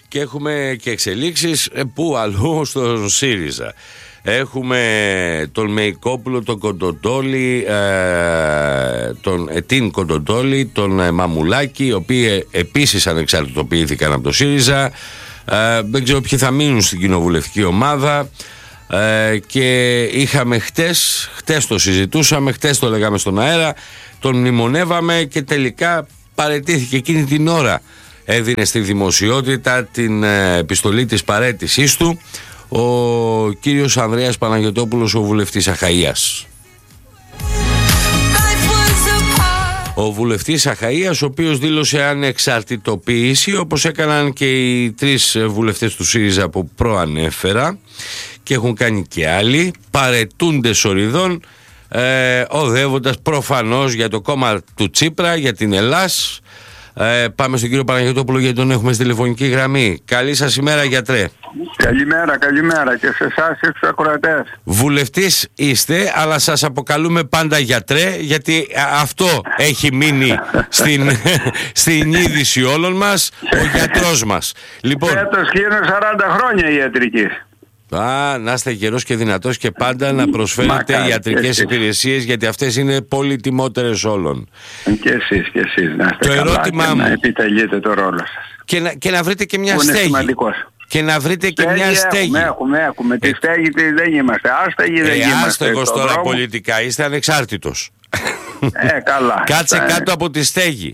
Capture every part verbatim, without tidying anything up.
Και έχουμε και εξελίξεις που αλλού στον ΣΥΡΙΖΑ. Έχουμε τον Μεϊκόπουλο, τον Κοντοτόλη, ε, τον Ετίν Κοντοτόλη, τον ε, Μαμουλάκη, οι οποίοι επίσης ανεξαρτητοποιήθηκαν από το ΣΥΡΙΖΑ. Ε, δεν ξέρω ποιοι θα μείνουν στην κοινοβουλευτική ομάδα. Ε, και είχαμε χτες, χτες το συζητούσαμε, χτες το λέγαμε στον αέρα, τον μνημονεύαμε και τελικά παραιτήθηκε εκείνη την ώρα. Έδινε στη δημοσιότητα την ε, επιστολή της παραίτησής του ο κύριος Ανδρέας Παναγιωτόπουλος, ο βουλευτής Αχαΐας. Ο βουλευτής Αχαΐας, ο οποίος δήλωσε ανεξαρτητοποίηση, όπως έκαναν και οι τρεις βουλευτές του ΣΥΡΙΖΑ που προανέφερα και έχουν κάνει και άλλοι, παραιτούνται σοριδών, ε, οδεύοντας προφανώς για το κόμμα του Τσίπρα, για την Ελλάς. Ε, πάμε στον κύριο Παναγιωτόπουλο, γιατί τον έχουμε στη τηλεφωνική γραμμή. Καλή σας ημέρα, γιατρέ. Καλημέρα, καλημέρα και σε εσάς και στους ακροατές. Βουλευτής είστε, αλλά σας αποκαλούμε πάντα γιατρέ, γιατί αυτό έχει μείνει στην, στην είδηση όλων μας, ο γιατρός μας. Λοιπόν, φέτος γίνουν σαράντα χρόνια η ιατρική. Α, να είστε γερός και δυνατός και πάντα να προσφέρετε Μακάρι, ιατρικές υπηρεσίες, γιατί αυτές είναι πολυτιμότερες όλων. Και εσείς και εσείς να είστε το καλά ερώτημα και μου, να επιτελείτε το ρόλο σας. Και να, και να βρείτε και μια που στέγη. Σημαντικός. Και να βρείτε και στέγη μια στέγη. Έχουμε, έχουμε, έχουμε. Τη στέγη δεν είμαστε. Άστεγοι δεν ε, είμαστε. Άστεγος τώρα δρόμο. Πολιτικά, είστε ανεξάρτητος. Ε, καλά. Κάτσε ε. κάτω από τη στέγη.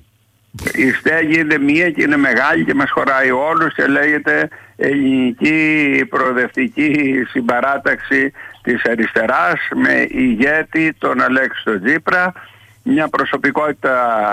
Η στέγη είναι μία και είναι μεγάλη και μας χωράει όλους και λέγεται Ελληνική Προοδευτική Συμπαράταξη της Αριστεράς, με ηγέτη τον Αλέξη τον Τσίπρα, μια προσωπικότητα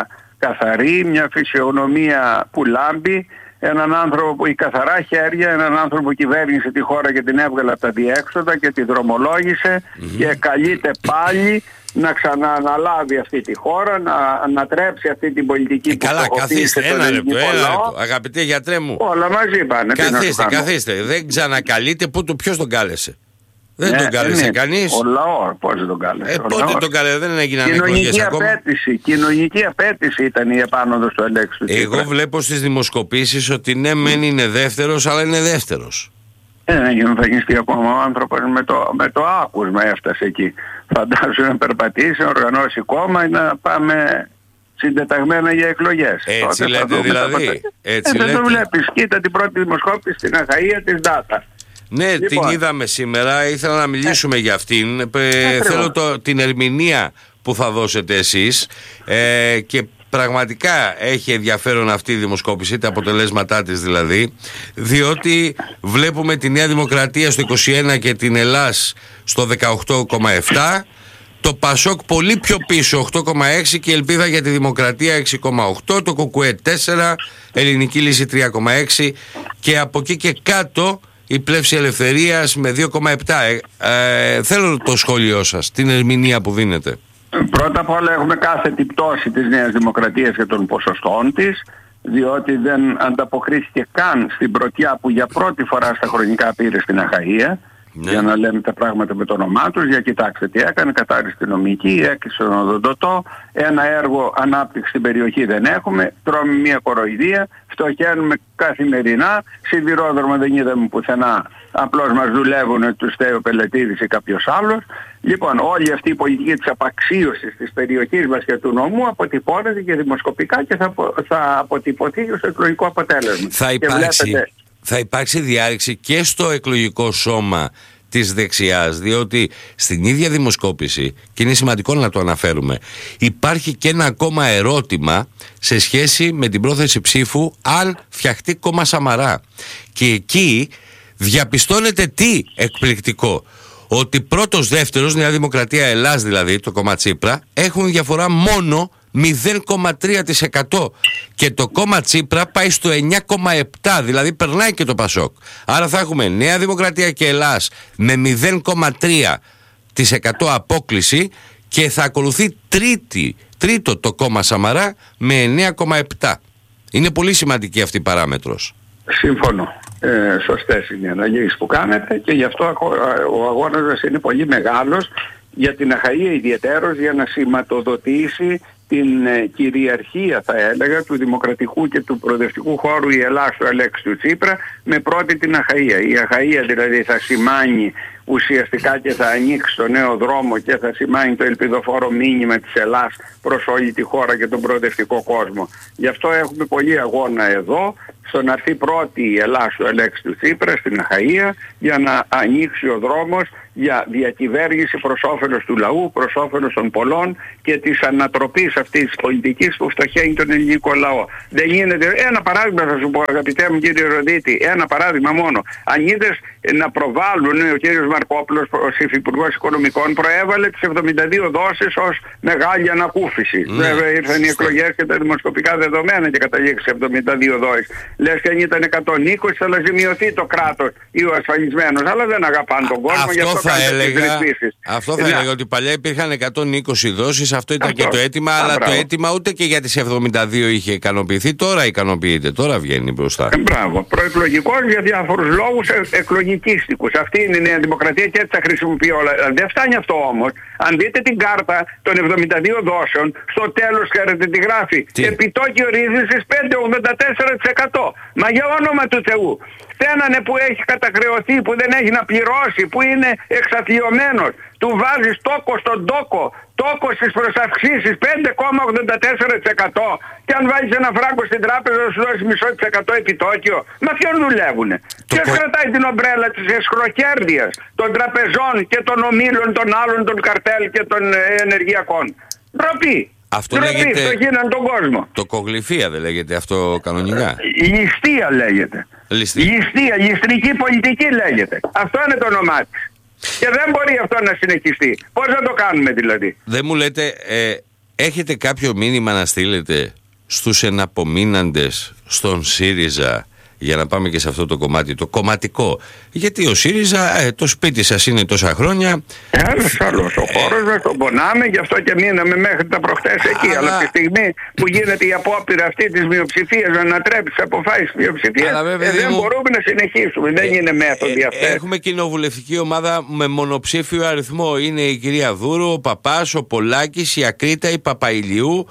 καθαρή, μια φυσιογνωμία που λάμπει, έναν άνθρωπο που έχει καθαρά χέρια, έναν άνθρωπο που κυβέρνησε τη χώρα και την έβγαλε από τα διέξοδα και τη δρομολόγησε mm-hmm. και καλείται πάλι να ξανααναλάβει αυτή τη χώρα, να ανατρέψει αυτή την πολιτική ε, που καλά, καθίστε, ένα λεπτό, ένα λεπτό. Αγαπητέ γιατρέ μου. Όλα μαζί πάνε. Καθίστε, καθίστε. Δεν ξανακαλείτε, πού το, ποιος τον κάλεσε. Δεν ναι, τον κάλεσε κανείς. Ο λαός, πώς τον κάλεσε. Ε, πότε τον κάλεσε, δεν έγιναν εκλογές ακόμα. Απέτηση, κοινωνική απέτηση ήταν η επάνωδος του Αλέξη του Τσίπρα. Εγώ βλέπω στις δημοσκοπήσεις ότι ναι μεν είναι δεύτερος, αλλά είναι δεύτερος. Ε, δεν γίνει εμφανιστεί ακόμα ο άνθρωπος με το, με το άκουσμα έφτασε εκεί. Φαντάζομαι να περπατήσει, να οργανώσει κόμμα ή να πάμε συντεταγμένα για εκλογές. Έτσι τότε λέτε δηλαδή. Έτσι ε, λέτε. Δεν το βλέπεις. Κοίτα την πρώτη δημοσκόπηση στην Αχαΐα της Ντάτα. Ναι, λοιπόν, την είδαμε σήμερα, ήθελα να μιλήσουμε ε, για αυτήν. Ε, θέλω το, την ερμηνεία που θα δώσετε εσείς ε, και πραγματικά έχει ενδιαφέρον αυτή η δημοσκόπηση, τα αποτελέσματά της δηλαδή, διότι βλέπουμε τη Νέα Δημοκρατία στο είκοσι ένα και την Ελλάς στο δεκαοκτώ κόμμα επτά, το Πασόκ πολύ πιο πίσω οκτώ κόμμα έξι και η Ελπίδα για τη Δημοκρατία έξι κόμμα οκτώ, το Κουκουέ τέσσερα, Ελληνική Λύση τρία κόμμα έξι και από εκεί και κάτω η Πλεύση Ελευθερίας με δύο κόμμα επτά. Ε, ε, θέλω το σχόλιο σας, την ερμηνεία που δίνετε. Πρώτα απ' όλα έχουμε κάθετη πτώση της Νέας Δημοκρατίας και των ποσοστών της, διότι δεν ανταποκρίθηκε καν στην πρωτιά που για πρώτη φορά στα χρονικά πήρε στην Αχαΐα. Ναι. Για να λέμε τα πράγματα με το όνομά τους, για κοιτάξτε τι έκανε, κατάρρισε τη νομική, έκλεισε τον οδοντοτό, ένα έργο ανάπτυξη στην περιοχή δεν έχουμε, τρώμε μια κοροϊδία, φτωχαίνουμε καθημερινά, σιδηρόδρομο δεν είδαμε πουθενά, απλώς μας δουλεύουν τους Θέο Πελετίδης ή κάποιος άλλος. Λοιπόν, όλη αυτή η πολιτική της απαξίωσης της περιοχής μας και του νομού αποτυπώνεται και δημοσκοπικά και θα, θα αποτυπωθεί ως εκλογικό αποτέλεσμα. Θα υπάρξει... Βλέπετε, θα υπάρξει διάρρηξη και στο εκλογικό σώμα της δεξιάς, διότι στην ίδια δημοσκόπηση, και είναι σημαντικό να το αναφέρουμε, υπάρχει και ένα ακόμα ερώτημα σε σχέση με την πρόθεση ψήφου αν φτιαχτεί κόμμα Σαμαρά. Και εκεί διαπιστώνεται τι εκπληκτικό, ότι πρώτος, δεύτερος, Νέα Δημοκρατία Ελλάς δηλαδή, το κόμμα Τσίπρα, έχουν διαφορά μόνο μηδέν κόμμα τρία τοις εκατό και το κόμμα Τσίπρα πάει στο εννιά κόμμα επτά τοις εκατό, δηλαδή περνάει και το Πασόκ. Άρα θα έχουμε Νέα Δημοκρατία και Ελλάς με μηδέν κόμμα τρία τοις εκατό απόκλιση και θα ακολουθεί τρίτη, τρίτο το κόμμα Σαμαρά με εννιά κόμμα επτά τοις εκατό. Είναι πολύ σημαντική αυτή η παράμετρος. Σύμφωνο. Ε, σωστές είναι οι αναλύσεις που κάνετε και γι' αυτό ο αγώνας μας είναι πολύ μεγάλος για την Αχαΐα ιδιαιτέρως, για να σηματοδοτήσει την ε, κυριαρχία, θα έλεγα, του δημοκρατικού και του προοδευτικού χώρου η Ελλάς στο Αλέξη του Τσίπρα, με πρώτη την Αχαΐα. Η Αχαΐα δηλαδή θα σημάνει ουσιαστικά και θα ανοίξει το νέο δρόμο και θα σημάνει το ελπιδοφόρο μήνυμα της Ελλάς προς όλη τη χώρα και τον προοδευτικό κόσμο. Γι' αυτό έχουμε πολύ αγώνα εδώ, στο να έρθει πρώτη η Ελλάς στο Αλέξη του Τσίπρα, στην Αχαΐα, για να ανοίξει ο δρόμος για διακυβέρνηση προς όφελος του λαού, προς όφελος των πολλών και της ανατροπής αυτής της πολιτικής που φτωχαίνει τον ελληνικό λαό. Δεν γίνεται. Ένα παράδειγμα θα σου πω, αγαπητέ μου κύριε Ροδίτη, ένα παράδειγμα μόνο. Αν είδες να προβάλλουν, ο κύριος Μαρκόπουλος, ως υφυπουργός οικονομικών, προέβαλε τις εβδομήντα δύο δόσεις ως μεγάλη ανακούφιση. Mm. Βέβαια ήρθαν οι εκλογές και τα δημοσκοπικά δεδομένα και καταλήξει εβδομήντα δύο δόσεις. Λες και αν ήταν εκατόν είκοσι θα ζημιωθεί το κράτος ή ο ασφαλισμένος, αλλά δεν αγαπάνε τον κόσμο. Αυτό, αυτό θα έλεγα, αυτό θα έλεγα ότι παλιά υπήρχαν εκατόν είκοσι δόσεις, αυτό ήταν αυτό και το αίτημα, Α, αλλά μπράβο. Το αίτημα ούτε και για τις εβδομήντα δύο είχε ικανοποιηθεί, τώρα ικανοποιείται, τώρα βγαίνει μπροστά. Ε, μπράβο, προεκλογικός για διάφορους λόγους ε, εκλογικίστικους. Αυτή είναι η Νέα Δημοκρατία και έτσι θα χρησιμοποιεί όλα. Δεν φτάνει αυτό όμως. Αν δείτε την κάρτα των εβδομήντα δύο δόσεων, στο τέλος ξέρετε τι γράφει. Τι? Επιτόκιο ρύθμισης πέντε κόμμα ογδόντα τέσσερα τοις εκατό. Μα για όνομα του Θεού. Φταίνανε που έχει καταχρεωθεί, που δεν έχει να πληρώσει, που είναι εξαθλιωμένος. Του βάζεις τόκο στον τόκο, τόκο στις προσαυξήσεις πέντε κόμμα ογδόντα τέσσερα τοις εκατό και αν βάλεις ένα φράγκο στην τράπεζα σου δώσει μισό της εκατό επιτόκιο. Μα ποιον δουλεύουνε. Ποιος κο... κρατάει την ομπρέλα της εσχροκέρδειας των τραπεζών και των ομίλων των άλλων των καρτέλ και των ε, ενεργειακών. Ντροπή. Αυτό λέγεται... τον κόσμο. Το κογλυφία δεν λέγεται αυτό κανονικά. Ληστεία λέγεται. Ληστεία. Ληστεία, ληστρική πολιτική λέγεται. Αυτό είναι το όνομά της. Και δεν μπορεί αυτό να συνεχιστεί. Πώς να το κάνουμε δηλαδή. Δεν μου λέτε, ε, έχετε κάποιο μήνυμα να στείλετε στους εναπομείναντες στον ΣΥΡΙΖΑ, για να πάμε και σε αυτό το κομμάτι, το κομματικό. Γιατί ο ΣΥΡΙΖΑ, ε, το σπίτι σας είναι τόσα χρόνια. Άλλος, άλλος. Ο χώρος μας τον πονάμε, γι' αυτό και μείναμε μέχρι τα προχτές εκεί. Αλλά, αλλά τη στιγμή που γίνεται η απόπειρα αυτή της μειοψηφίας να ανατρέψει αποφάσεις της μειοψηφίας, ε, δεν μου... μπορούμε να συνεχίσουμε. Ε, δεν είναι μέθοδοι ε, αυτές. Έχουμε κοινοβουλευτική ομάδα με μονοψήφιο αριθμό. Είναι η κυρία Δούρου, ο Παπάς, ο Πολάκης, η Ακρίτα, η Παπαηλιού.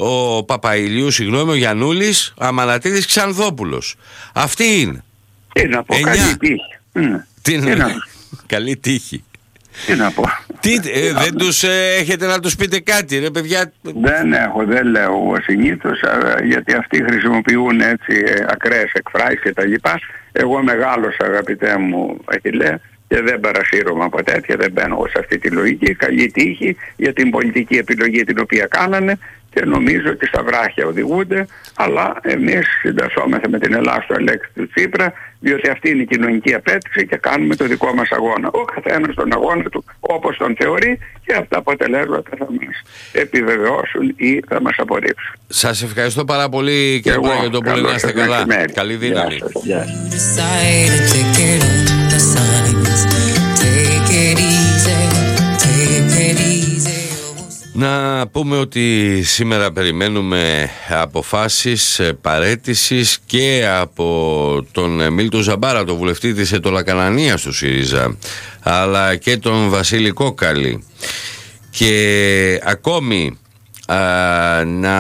Ο Παπαηλίου, συγγνώμη, ο Γιαννούλης, ο Αμανατίδης, Ξανθόπουλος. Αυτή είναι. Τι να πω, εννιά. Καλή τύχη. Τι να... να... Καλή τύχη. Τι να πω. Τι, ε, δεν τους ε, έχετε να τους πείτε κάτι, ρε παιδιά. Δεν έχω, δεν λέω συνήθως, γιατί αυτοί χρησιμοποιούν έτσι ακραίες εκφράσεις και τα λοιπά. Εγώ μεγάλωσα, αγαπητέ μου, Αχιλλέ, και δεν παρασύρωμαι από τέτοια, δεν μπαίνω σε αυτή τη λογική. Καλή τύχη για την πολιτική επιλογή την οποία κάνανε και νομίζω ότι στα βράχια οδηγούνται, αλλά εμείς συντασσόμεθα με την Ελλάδα στο Αλέξη του Τσίπρα, διότι αυτή είναι η κοινωνική απέτηση και κάνουμε το δικό μας αγώνα. Ο καθένας τον αγώνα του όπως τον θεωρεί και αυτά τα αποτελέσματα θα μας επιβεβαιώσουν ή θα μας απορρίψουν. Σας ευχαριστώ πάρα πολύ και εγώ για το πολύ να είστε καλά. Καλή δύναμη. Γεια σας. Να πούμε ότι σήμερα περιμένουμε αποφάσεις παραίτησης και από τον Μίλτο Ζαμπάρα, τον βουλευτή της Ετωλακανανίας του ΣΥΡΙΖΑ, αλλά και τον Βασίλη Κόκαλη. Και ακόμη α, να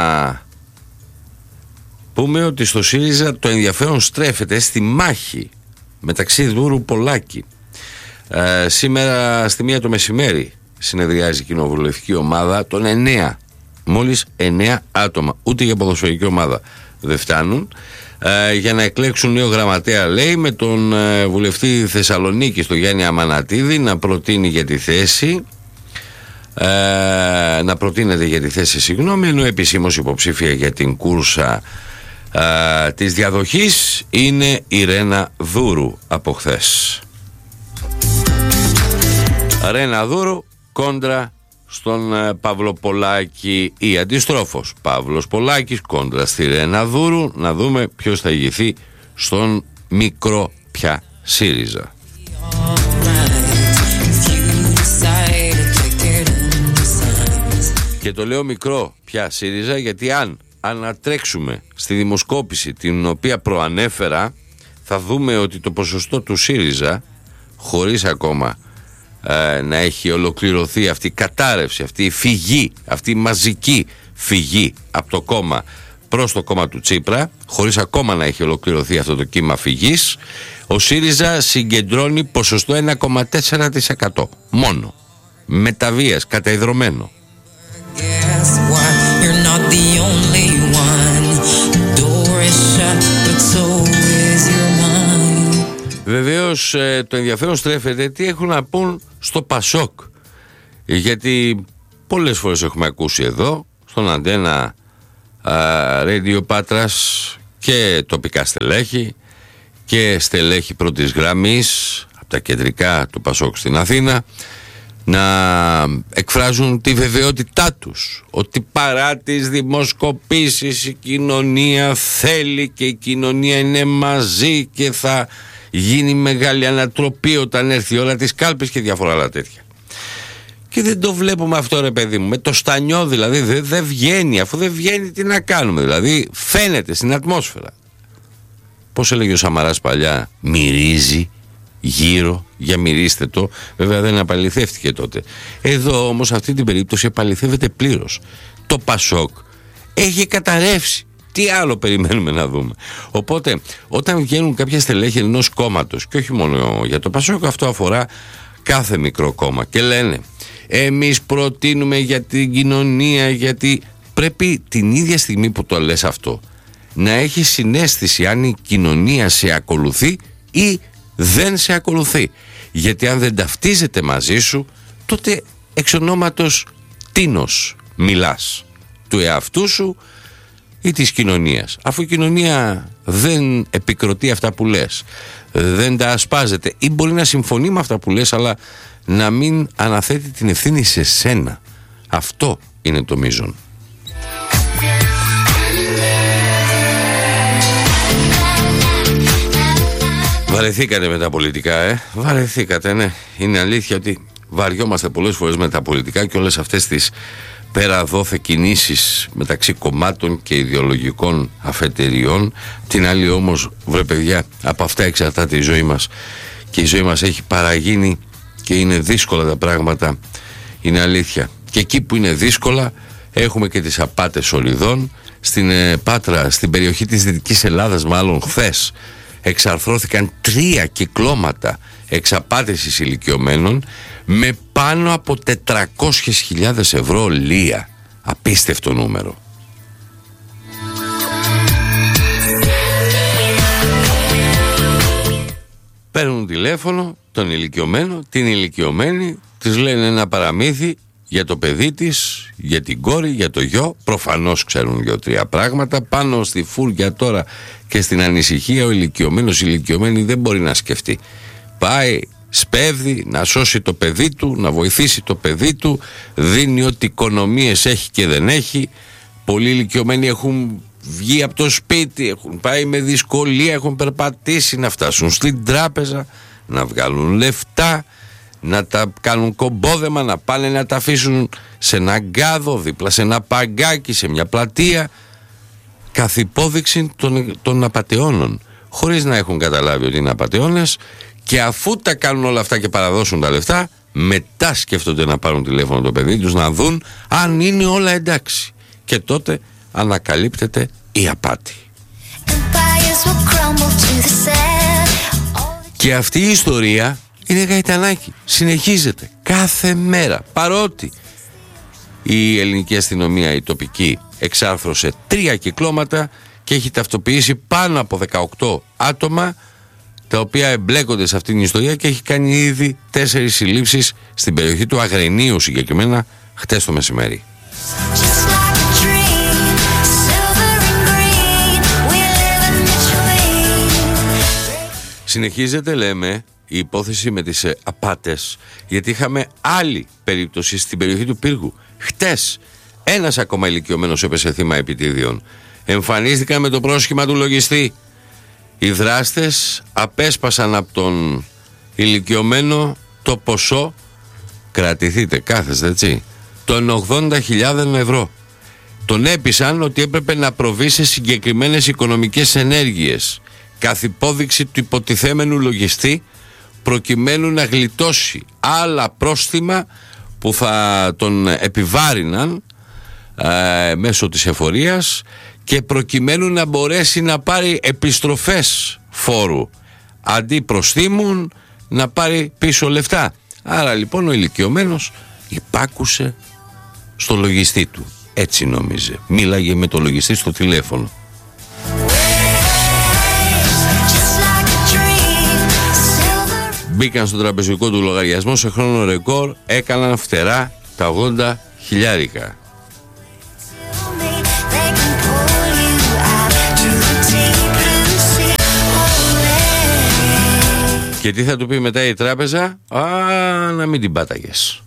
πούμε ότι στο ΣΥΡΙΖΑ το ενδιαφέρον στρέφεται στη μάχη μεταξύ Δούρου Πολάκη. Α, σήμερα στη μία το μεσημέρι συνεδριάζει η κοινοβουλευτική ομάδα των εννέα, μόλις εννέα άτομα, ούτε για ποδοσφαιρική ομάδα δεν φτάνουν, ε, για να εκλέξουν νέο γραμματέα, λέει, με τον ε, βουλευτή Θεσσαλονίκης, τον Γιάννη Αμανατίδη, να προτείνει για τη θέση ε, να προτείνεται για τη θέση συγγνώμη, ενώ επισήμως υποψήφια για την κούρσα ε, της διαδοχής είναι η Ρένα Δούρου από χθες. Ρένα Δούρου κόντρα στον ε, Παύλο Πολάκη ή αντιστρόφως, Παύλος Πολάκης κόντρα στη Ρένα Δούρου. Να δούμε ποιος θα ηγηθεί στον μικρό πια ΣΥΡΙΖΑ. Και το λέω μικρό πια ΣΥΡΙΖΑ γιατί αν ανατρέξουμε στη δημοσκόπηση την οποία προανέφερα, θα δούμε ότι το ποσοστό του ΣΥΡΙΖΑ, χωρίς ακόμα να έχει ολοκληρωθεί αυτή η κατάρρευση, αυτή η φυγή, αυτή η μαζική φυγή από το κόμμα προς το κόμμα του Τσίπρα, χωρίς ακόμα να έχει ολοκληρωθεί αυτό το κύμα φυγής, ο ΣΥΡΙΖΑ συγκεντρώνει ποσοστό ένα κόμμα τέσσερα τοις εκατό μόνο, μεταβίας, καταϊδρωμένο. Βεβαίως το ενδιαφέρον στρέφεται τι έχουν να πούν στο Πασόκ, γιατί πολλές φορές έχουμε ακούσει εδώ στον Αντένα Radio Πάτρας και τοπικά στελέχη και στελέχη πρώτης γραμμής από τα κεντρικά του Πασόκ στην Αθήνα να εκφράζουν τη βεβαιότητά τους ότι παρά τις δημοσκοπήσεις η κοινωνία θέλει και η κοινωνία είναι μαζί και θα γίνει μεγάλη ανατροπή όταν έρθει η ώρα της κάλπης και διάφορα άλλα τέτοια. Και δεν το βλέπουμε αυτό, ρε παιδί μου, με το στανιό δηλαδή δεν δε βγαίνει. Αφού δεν βγαίνει τι να κάνουμε, δηλαδή φαίνεται στην ατμόσφαιρα. Πώς έλεγε ο Σαμαράς παλιά, μυρίζει γύρω, για μυρίστε το. Βέβαια δεν απαληθεύτηκε τότε. Εδώ όμως αυτή την περίπτωση απαληθεύεται πλήρως. Το Πασόκ έχει καταρρεύσει. Τι άλλο περιμένουμε να δούμε? Οπότε όταν βγαίνουν κάποια στελέχη ενός κόμματος, και όχι μόνο για το Πασόκ, αυτό αφορά κάθε μικρό κόμμα, και λένε εμείς προτείνουμε για την κοινωνία, γιατί πρέπει την ίδια στιγμή που το λες αυτό να έχει συναίσθηση αν η κοινωνία σε ακολουθεί ή δεν σε ακολουθεί. Γιατί αν δεν ταυτίζεται μαζί σου, τότε εξ ονόματος τίνος μιλάς, του εαυτού σου ή της κοινωνίας? Αφού η κοινωνία δεν επικροτεί αυτά που λες, δεν τα ασπάζεται ή μπορεί να συμφωνεί με αυτά που λες αλλά να μην αναθέτει την ευθύνη σε σένα. Αυτό είναι το μείζον. Βαρεθήκατε με τα πολιτικά, ε. Βαρεθήκατε, ναι. Είναι αλήθεια ότι βαριόμαστε πολλές φορές με τα πολιτικά και όλες αυτές τις πέρα δόθε κινήσεις μεταξύ κομμάτων και ιδεολογικών αφετηριών. Την άλλη όμως, βρε παιδιά, από αυτά εξαρτάται η ζωή μας και η ζωή μας έχει παραγίνει και είναι δύσκολα τα πράγματα, είναι αλήθεια. Και εκεί που είναι δύσκολα έχουμε και τις απάτες σολιδών. Στην ε, Πάτρα, στην περιοχή της Δυτικής Ελλάδας, μάλλον χθες εξαρθρώθηκαν τρία κυκλώματα εξαπάτησης ηλικιωμένων με πάνω από τετρακόσιες χιλιάδες ευρώ λία. Απίστευτο νούμερο. Παίρνουν τηλέφωνο τον ηλικιωμένο, την ηλικιωμένη, της λένε ένα παραμύθι για το παιδί της, για την κόρη, για το γιο. Προφανώς ξέρουν δύο-τρία πράγματα. Πάνω στη φούρια τώρα και στην ανησυχία ο ηλικιωμένος, η ηλικιωμένη δεν μπορεί να σκεφτεί. Πάει, σπέβδει να σώσει το παιδί του, να βοηθήσει το παιδί του, δίνει ό,τι οικονομίες έχει και δεν έχει. Πολλοί ηλικιωμένοι έχουν βγει από το σπίτι, έχουν πάει με δυσκολία, έχουν περπατήσει να φτάσουν στην τράπεζα, να βγάλουν λεφτά, να τα κάνουν κομπόδεμα, να πάνε να τα αφήσουν σε ένα γκάδο, δίπλα σε ένα παγκάκι, σε μια πλατεία, καθ' υπόδειξη των, των απατεώνων, χωρίς να έχουν καταλάβει ότι είναι απατεώνες. Και αφού τα κάνουν όλα αυτά και παραδώσουν τα λεφτά, μετά σκέφτονται να πάρουν τηλέφωνο το παιδί τους, να δουν αν είναι όλα εντάξει. Και τότε ανακαλύπτεται η απάτη. Και αυτή η ιστορία είναι γαϊτανάκι. Συνεχίζεται κάθε μέρα. Παρότι η ελληνική αστυνομία, η τοπική, εξάρθρωσε τρία κυκλώματα και έχει ταυτοποιήσει πάνω από δεκαοκτώ άτομα τα οποία εμπλέκονται σε αυτήν την ιστορία και έχει κάνει ήδη τέσσερις συλλήψεις στην περιοχή του Αγρενίου, συγκεκριμένα χτες το μεσημέρι. Συνεχίζεται, λέμε, η υπόθεση με τις ε, απάτες, γιατί είχαμε άλλη περίπτωση στην περιοχή του Πύργου. Χτες ένας ακόμα ηλικιωμένος έπεσε θύμα επιτίδιων. Εμφανίστηκαν με το πρόσχημα του λογιστή. Οι δράστες απέσπασαν από τον ηλικιωμένο το ποσό, κρατηθείτε κάθεστε έτσι, των ογδόντα χιλιάδες ευρώ. Τον έπεισαν ότι έπρεπε να προβεί σε συγκεκριμένες οικονομικές ενέργειες καθ' υπόδειξη του υποτιθέμενου λογιστή, προκειμένου να γλιτώσει άλλα πρόστιμα που θα τον επιβάρυναν ε, μέσω της εφορίας και προκειμένου να μπορέσει να πάρει επιστροφές φόρου αντί προστίμων να πάρει πίσω λεφτά. Άρα λοιπόν ο ηλικιωμένος υπάκουσε στο λογιστή του. Έτσι νόμιζε. Μίλαγε με το λογιστή στο τηλέφωνο. Μπήκαν στο τραπεζικό του λογαριασμό σε χρόνο ρεκόρ, έκαναν φτερά τα ογδόντα χιλιάρικα. Και τι θα του πει μετά η τράπεζα? Α, να μην την πάταγες.